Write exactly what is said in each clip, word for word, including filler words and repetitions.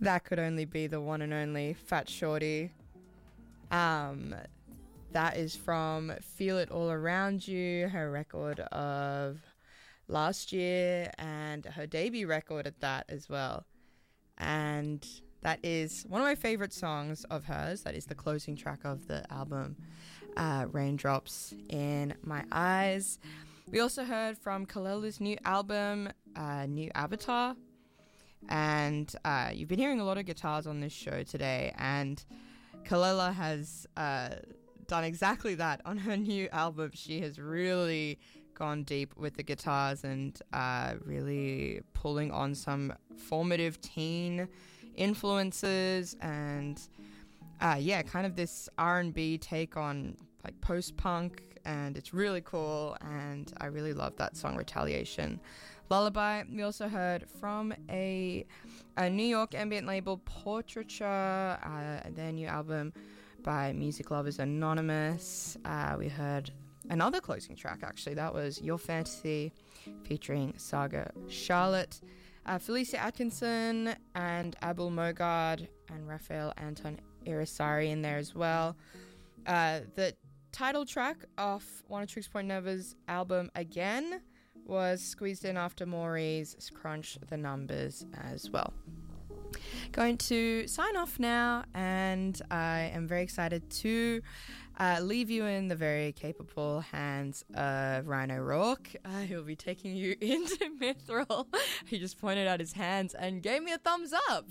That could only be the one and only Fat Shorty. Um, that is from Feel It All Around You, her record of last year, and her debut record at that as well. And that is one of my favorite songs of hers. That is the closing track of the album, uh, Raindrops in My Eyes. We also heard from Kelela's new album, uh, New Avatar. And uh, you've been hearing a lot of guitars on this show today, and Kelela has uh, done exactly that on her new album. She has really gone deep with the guitars and uh, really pulling on some formative teen influences and uh, yeah, kind of this R and B take on like post-punk, and it's really cool, and I really love that song, Retaliation. Lullaby. We also heard from a, a New York ambient label, Portraiture, uh, their new album by Music Lovers Anonymous. Uh, we heard another closing track, actually. That was Your Fantasy featuring Saga Charlotte. Uh, Felicia Atkinson and Abul Mogard and Raphael Anton Irisari in there as well. Uh, the title track off One of Tricks Point Never's album, Again, was squeezed in after Maury's Crunch the Numbers as well. Going to sign off now, and I am very excited to uh, leave you in the very capable hands of Rhino Rourke. Uh, he'll be taking you into Mithril. He just pointed out his hands and gave me a thumbs up.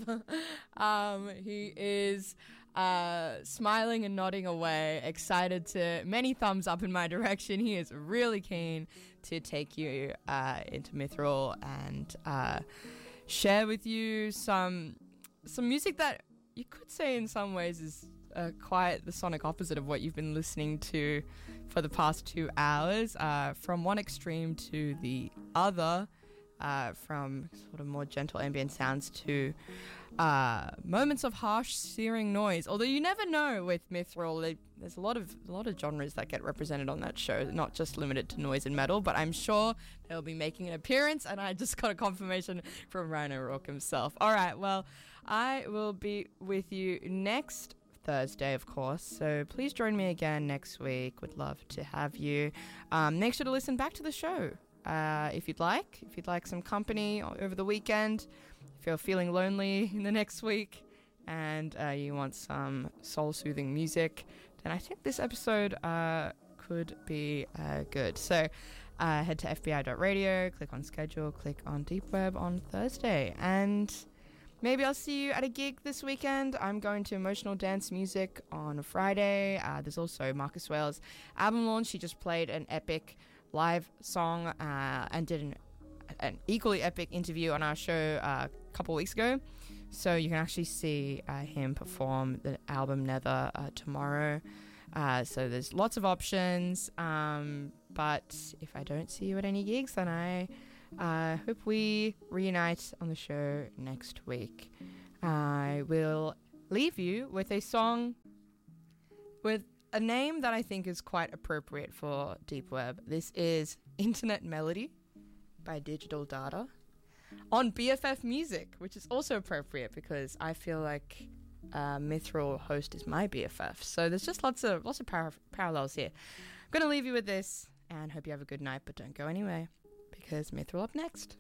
um, he is uh, smiling and nodding away, excited to many thumbs up in my direction. He is really keen to take you uh, into Mithril and uh, share with you some some music that you could say in some ways is uh, quite the sonic opposite of what you've been listening to for the past two hours, uh, from one extreme to the other, uh, from sort of more gentle ambient sounds to uh, moments of harsh, searing noise. Although you never know with Mithril, they, there's a lot of a lot of genres that get represented on that show, not just limited to noise and metal. But I'm sure they'll be making an appearance, and I just got a confirmation from Rhino Rourke himself. All right, well, I will be with you next Thursday, of course, so please join me again next week. Would love to have you. Um, make sure to listen back to the show uh, if you'd like. If you'd like some company over the weekend, if you're feeling lonely in the next week and uh, you want some soul-soothing music, then I think this episode uh, could be uh, good. So uh, head to f b i dot radio, click on schedule, click on Deep Web on Thursday, and maybe I'll see you at a gig this weekend. I'm going to Emotional Dance Music on Friday. Uh, there's also Marcus Wales' album launch. He just played an epic live song uh, and did an, an equally epic interview on our show uh, a couple weeks ago. So you can actually see uh, him perform the album Nether uh, tomorrow. Uh, so there's lots of options. Um, but if I don't see you at any gigs, then I uh, hope we reunite on the show next week. I will leave you with a song with a name that I think is quite appropriate for Deep Web. This is Internet Melody by Digital Data on B F F Music, which is also appropriate because I feel like uh, Mithril host is my B F F. So there's just lots of lots of par- parallels here. I'm going to leave you with this and hope you have a good night, but don't go anywhere because Mithril up next.